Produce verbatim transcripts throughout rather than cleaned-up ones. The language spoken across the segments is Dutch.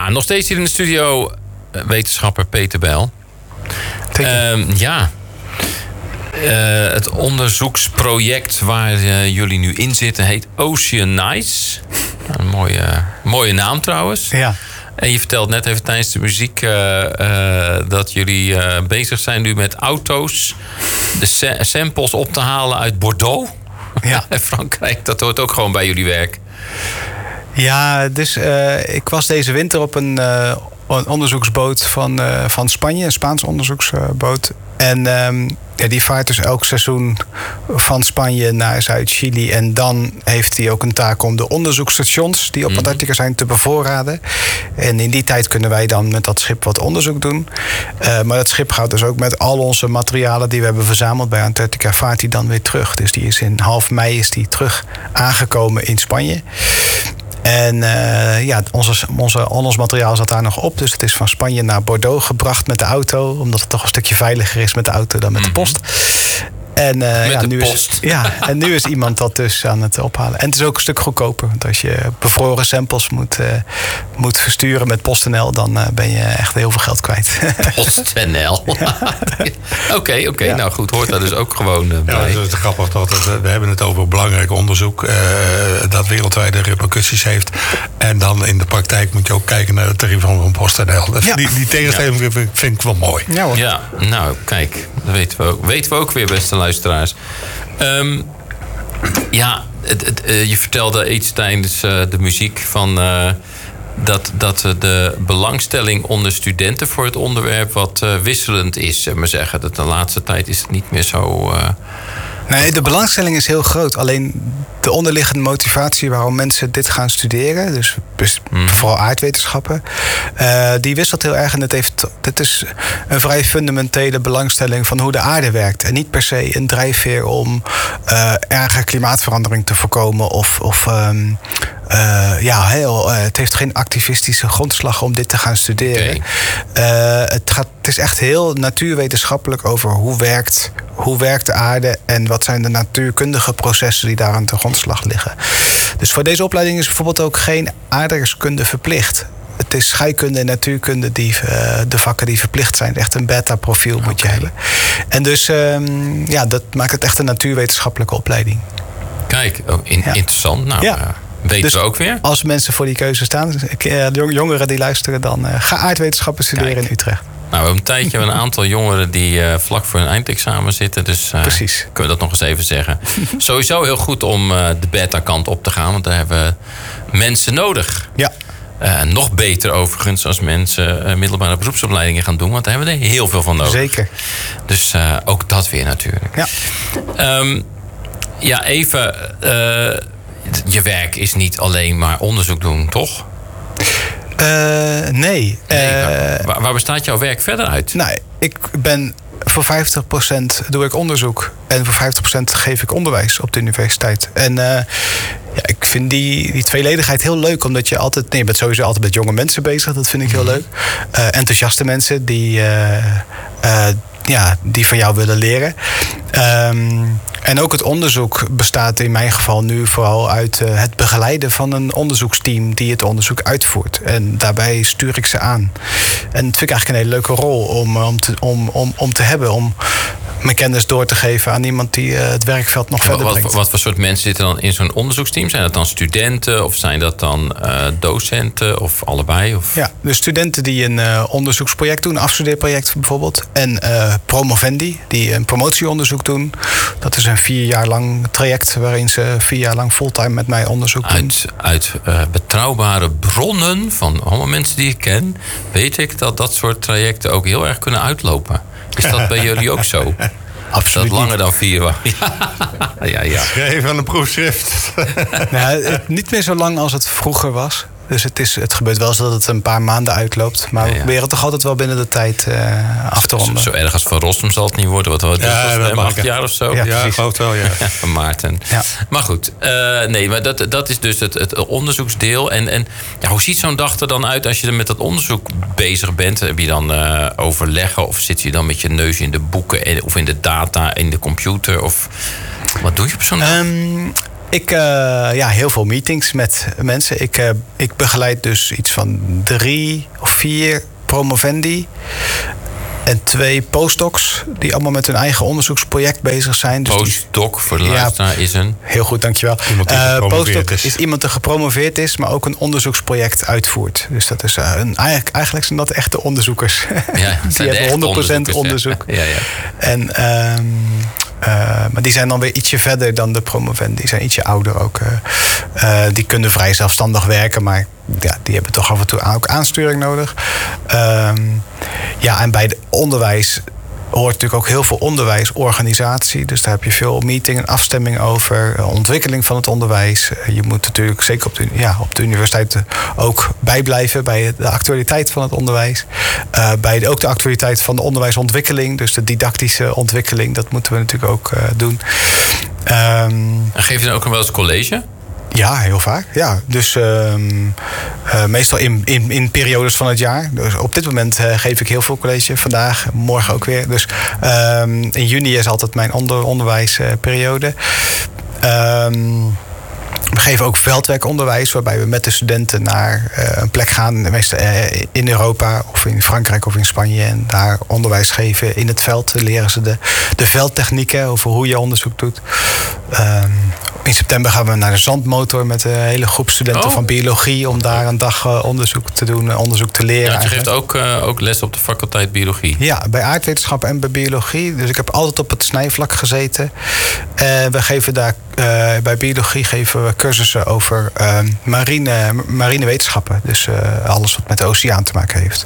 Ja, nog steeds hier in de studio wetenschapper Peter Bijl. Uh, ja, uh, het onderzoeksproject waar uh, jullie nu in zitten heet Oceanize. Een mooie, mooie naam trouwens. Ja. En je vertelt net even tijdens de muziek uh, uh, dat jullie uh, bezig zijn nu met auto's. De sa- samples op te halen uit Bordeaux. Ja. En Frankrijk, dat hoort ook gewoon bij jullie werk. Ja, dus uh, ik was deze winter op een, uh, een onderzoeksboot van, uh, van Spanje. Een Spaans onderzoeksboot. En um, ja, die vaart dus elk seizoen van Spanje naar Zuid-Chili. En dan heeft hij ook een taak om de onderzoeksstations die op Mm-hmm. Antarctica zijn te bevoorraden. En in die tijd kunnen wij dan met dat schip wat onderzoek doen. Uh, maar dat schip gaat dus ook met al onze materialen die we hebben verzameld bij Antarctica, vaart hij dan weer terug. Dus die is in half mei is die terug aangekomen in Spanje. En uh, ja, onze, onze, al ons materiaal zat daar nog op. Dus het is van Spanje naar Bordeaux gebracht met de auto. Omdat het toch een stukje veiliger is met de auto dan met de post. En, uh, met ja, de nu post. Is, ja, en nu is iemand dat dus aan het ophalen. En het is ook een stuk goedkoper. Want als je bevroren samples moet, uh, moet versturen met PostNL... dan uh, ben je echt heel veel geld kwijt. PostNL. Oké, oké. Okay. Ja. Nou goed, hoort daar dus ook gewoon uh, bij. Ja, dat is grappig. Dat het, we hebben het over belangrijk onderzoek... Uh, dat wereldwijde repercussies heeft. En dan in de praktijk moet je ook kijken naar het tarief van PostNL. Ja. Die, die tegenstelling ja. vind, vind ik wel mooi. Ja, hoor. Ja, nou kijk, dat weten we ook, weten we ook weer, beste luisteraars. Um, ja, het, het, uh, je vertelde iets tijdens uh, de muziek van... Uh, dat, dat uh, de belangstelling onder studenten voor het onderwerp wat uh, wisselend is. Zeg maar zeggen. Dat de laatste tijd is het niet meer zo... Uh, Nee, de belangstelling is heel groot. Alleen de onderliggende motivatie waarom mensen dit gaan studeren... dus, dus mm. vooral aardwetenschappen... Uh, die wisselt heel erg. En het heeft, dit is een vrij fundamentele belangstelling van hoe de aarde werkt. En niet per se een drijfveer om uh, erge klimaatverandering te voorkomen... of, of um, uh, ja, heel, uh, het heeft geen activistische grondslag om dit te gaan studeren. Okay. Uh, het, gaat, het is echt heel natuurwetenschappelijk over hoe werkt... hoe werkt de aarde en wat zijn de natuurkundige processen die daar aan de grondslag liggen. Dus voor deze opleiding is bijvoorbeeld ook geen aardrijkskunde verplicht. Het is scheikunde en natuurkunde die uh, de vakken die verplicht zijn. Echt een beta-profiel okay. moet je hebben. En dus um, ja, dat maakt het echt een natuurwetenschappelijke opleiding. Kijk, oh, in, ja. interessant. Nou, ja. uh, weten dus we ook weer. Als mensen voor die keuze staan, uh, jongeren die luisteren, dan uh, ga aardwetenschappen studeren Kijk. in Utrecht. Nou, we hebben een tijdje een aantal jongeren die uh, vlak voor hun eindexamen zitten. Dus uh, Precies. kunnen we dat nog eens even zeggen. Sowieso heel goed om uh, de beta-kant op te gaan. Want daar hebben we mensen nodig. Ja. Uh, nog beter overigens als mensen uh, middelbare beroepsopleidingen gaan doen. Want daar hebben we er heel veel van nodig. Zeker. Dus uh, ook dat weer natuurlijk. Ja, um, ja even... Uh, je werk is niet alleen maar onderzoek doen, toch? Uh, nee. nee uh, waar, waar, waar bestaat jouw werk verder uit? Nou, ik ben voor vijftig procent doe ik onderzoek. En voor vijftig procent geef ik onderwijs op de universiteit. En uh, ja, ik vind die, die tweeledigheid heel leuk. Omdat je altijd... Nee, je bent sowieso altijd met jonge mensen bezig. Dat vind ik heel leuk. Uh, enthousiaste mensen die... Uh, uh, ja, die van jou willen leren. Um, en ook het onderzoek bestaat in mijn geval nu vooral uit uh, het begeleiden van een onderzoeksteam die het onderzoek uitvoert. En daarbij stuur ik ze aan. En dat vind ik eigenlijk een hele leuke rol om, om, te, om, om, om te hebben. Om mijn kennis door te geven aan iemand die uh, het werkveld nog verder wat, brengt. Wat, wat voor soort mensen zitten dan in zo'n onderzoeksteam? Zijn dat dan studenten of zijn dat dan uh, docenten of allebei? Of? Ja, dus studenten die een uh, onderzoeksproject doen, een afstudeerproject bijvoorbeeld. En uh, promovendi die een promotieonderzoek doen. Dat is een vier jaar lang traject waarin ze vier jaar lang fulltime met mij onderzoek doen. Uit, uit uh, betrouwbare bronnen van allemaal mensen die ik ken, weet ik dat dat soort trajecten ook heel erg kunnen uitlopen. Is dat bij jullie ook zo? Absoluut. Dat langer dan vier was. Ja, ja, ja. Schrijf aan een proefschrift. Nou, het, niet meer zo lang als het vroeger was. Dus het, is, het gebeurt wel eens dat het een paar maanden uitloopt. Maar ja, ja. we proberen toch altijd wel binnen de tijd uh, af te ronden. Zo, zo erg als Van Rossum zal het niet worden. Wat wordt ja, het? Acht jaar of zo? Ja, ja ik geloof wel, ja. ja. Van Maarten. Ja. Maar goed, uh, nee, maar dat, dat is dus het, het onderzoeksdeel. En, en ja, hoe ziet zo'n dag er dan uit als je er met dat onderzoek bezig bent? Heb je dan uh, overleggen of zit je dan met je neus in de boeken of in de data, in de computer? Of wat doe je op zo'n dag? Um, Ik, uh, ja, heel veel meetings met mensen. Ik, uh, ik begeleid dus iets van drie of vier promovendi. En twee postdocs die allemaal met hun eigen onderzoeksproject bezig zijn. Dus postdoc die, voor de luisteraar ja, is een... Heel goed, dankjewel. Uh, postdoc is. is iemand die gepromoveerd is, maar ook een onderzoeksproject uitvoert. Dus dat is uh, een, eigenlijk, eigenlijk zijn dat echte onderzoekers. Ja, die hebben honderd procent onderzoek. Ja, ja. En, um, uh, maar die zijn dan weer ietsje verder dan de promovendi. Die zijn ietsje ouder ook. Uh, uh, die kunnen vrij zelfstandig werken, maar ja, die hebben toch af en toe ook aansturing nodig. Um, ja, en bij het onderwijs hoort natuurlijk ook heel veel onderwijsorganisatie. Dus daar heb je veel meeting en afstemming over. Ontwikkeling van het onderwijs. Je moet natuurlijk zeker op de, ja, op de universiteit ook bijblijven bij de actualiteit van het onderwijs. Uh, bij de, ook de actualiteit van de onderwijsontwikkeling. Dus de didactische ontwikkeling. Dat moeten we natuurlijk ook uh, doen. Um, en geef je dan ook nog wel eens college? Ja, heel vaak. Ja. Dus uh, uh, meestal in, in, in periodes van het jaar. Dus op dit moment uh, geef ik heel veel college. Vandaag, morgen ook weer. Dus uh, in juni is altijd mijn onder, onderwijsperiode. Uh, We geven ook veldwerkonderwijs, waarbij we met de studenten naar uh, een plek gaan, meestal uh, in Europa of in Frankrijk of in Spanje, en daar onderwijs geven in het veld. Leren ze de, de veldtechnieken over hoe je onderzoek doet. Uh, in september gaan we naar de zandmotor met een hele groep studenten oh. van biologie, om daar een dag uh, onderzoek te doen, onderzoek te leren. Ja, je geeft ook, uh, ook les op de faculteit biologie. Ja, bij aardwetenschappen en bij biologie. Dus ik heb altijd op het snijvlak gezeten. Uh, we geven daar uh, bij biologie geven we cursussen over uh, marine, marine wetenschappen. Dus uh, alles wat met de oceaan te maken heeft.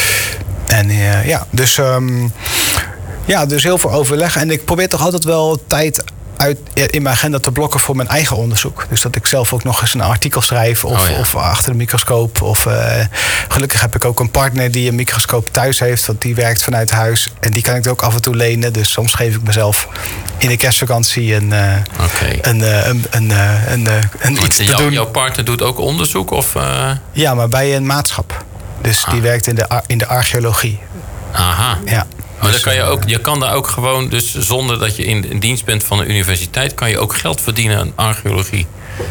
En uh, ja, dus, um, ja, dus heel veel overleg. En ik probeer toch altijd wel tijd uit in mijn agenda te blokken voor mijn eigen onderzoek. Dus dat ik zelf ook nog eens een artikel schrijf of, oh ja. of achter de microscoop. Of uh, gelukkig heb ik ook een partner die een microscoop thuis heeft, want die werkt vanuit huis. En die kan ik ook af en toe lenen. Dus soms geef ik mezelf in de kerstvakantie een, uh, okay. een, uh, een, een, uh, een, uh, een iets te jou, doen. Jouw partner doet ook onderzoek? Of, uh... Ja, maar bij een maatschap. Dus ah. die werkt in de, in de archeologie. Aha. Ja. Maar dan kan je, ook, je kan daar ook gewoon, dus zonder dat je in, in dienst bent van een universiteit, kan je ook geld verdienen aan archeologie.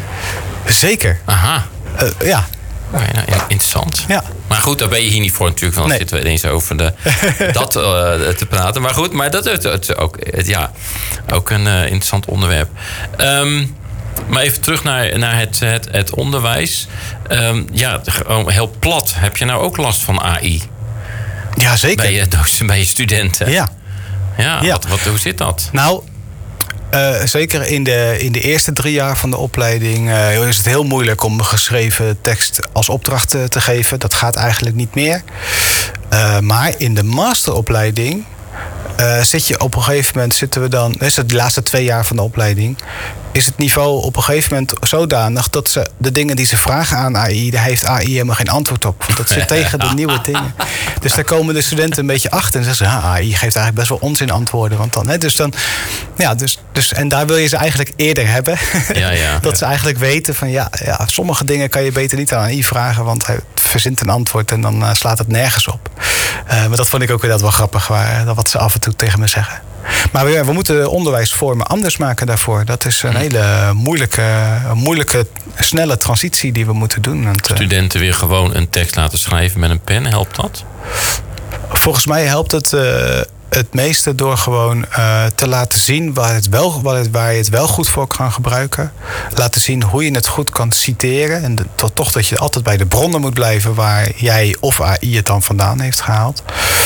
Zeker. Aha. Uh, ja. Okay, nou, interessant. Ja. Maar goed, daar ben je hier niet voor natuurlijk. Want dan nee. zitten we ineens over de, dat uh, te praten. Maar goed, maar dat is ook, ja, ook een uh, interessant onderwerp. Um, maar even terug naar, naar het, het, het onderwijs. Um, ja, gewoon heel plat. Heb je nou ook last van A I? Ja, zeker. Bij je, bij je studenten? Ja. Ja, ja. Wat, wat, hoe zit dat? Nou, uh, zeker in de, in de eerste drie jaar van de opleiding uh, is het heel moeilijk om geschreven tekst als opdracht te, te geven. Dat gaat eigenlijk niet meer. Uh, maar in de masteropleiding uh, zit je op een gegeven moment, zitten we dan, is het de laatste twee jaar van de opleiding, is het niveau op een gegeven moment zodanig dat ze de dingen die ze vragen aan A I, daar heeft A I helemaal geen antwoord op. Want dat zit tegen de nieuwe dingen. Dus daar komen de studenten een beetje achter en zeggen ze, ja, A I geeft eigenlijk best wel onzin antwoorden. Want dan, hè, dus dan, ja, dus, dus, en daar wil je ze eigenlijk eerder hebben. Ja, ja. Dat ze eigenlijk weten van, ja, ja, sommige dingen kan je beter niet aan A I vragen, want hij verzint een antwoord en dan uh, slaat het nergens op. Uh, maar dat vond ik ook weer dat wel grappig, waar, wat ze af en toe tegen me zeggen. Maar we, we moeten onderwijsvormen anders maken daarvoor. Dat is een hele moeilijke, moeilijke, snelle transitie die we moeten doen. Want, studenten weer gewoon een tekst laten schrijven met een pen, helpt dat? Volgens mij helpt het uh, het meeste door gewoon uh, te laten zien waar, het wel, waar, het, waar je het wel goed voor kan gebruiken. Laten zien hoe je het goed kan citeren. En de, tot, toch dat je altijd bij de bronnen moet blijven waar jij of A I het dan vandaan heeft gehaald.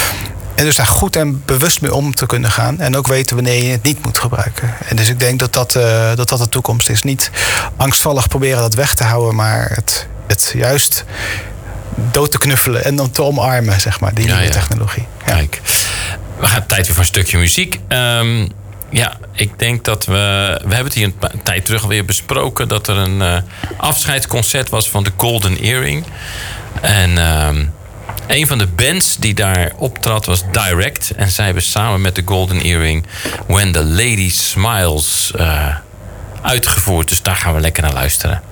En dus daar goed en bewust mee om te kunnen gaan. En ook weten wanneer je het niet moet gebruiken. En dus ik denk dat dat, uh, dat, dat de toekomst is. Niet angstvallig proberen dat weg te houden, maar het, het juist dood te knuffelen en dan te omarmen, zeg maar, die ja, nieuwe ja. technologie. Ja. Kijk, we gaan tijd weer voor een stukje muziek. Um, ja, ik denk dat we... We hebben het hier een tijd terug alweer besproken, dat er een uh, afscheidsconcert was van de Golden Earring. En... Um, Een van de bands die daar optrad was Direct. En zij hebben samen met de Golden Earring When the Lady Smiles uh, uitgevoerd. Dus daar gaan we lekker naar luisteren.